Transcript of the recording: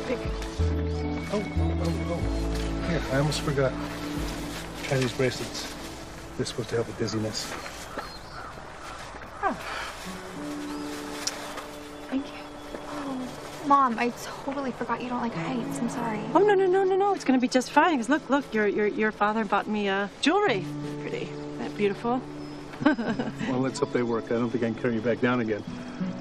Pick. Oh. Here, I almost forgot. Try these bracelets. They're supposed to help with dizziness. Oh. Thank you. Oh, Mom, I totally forgot you don't like heights. I'm sorry. Oh, no. It's going to be just fine. Because look, your father bought me jewelry. Pretty. Isn't that beautiful? Well, let's hope they work. I don't think I can carry you back down again.